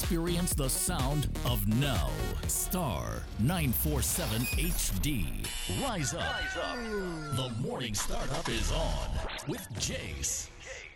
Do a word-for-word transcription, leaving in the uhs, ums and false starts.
experience the sound of now. Star nine forty-seven H D. Rise up. Rise up. The morning startup is on with Jace.